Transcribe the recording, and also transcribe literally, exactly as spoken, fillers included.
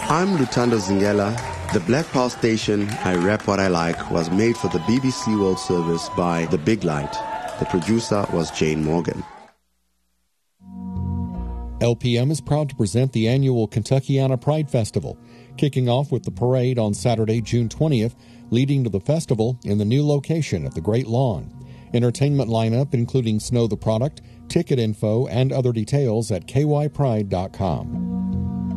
I'm Lutando Zingela. The Black Power station, I Rap What I Like, was made for the B B C World Service by The Big Light. The producer was Jane Morgan. L P M is proud to present the annual Kentuckiana Pride Festival, kicking off with the parade on Saturday, June twentieth, leading to the festival in the new location at the Great Lawn. Entertainment lineup including Snow the Product, ticket info, and other details at k y pride dot com.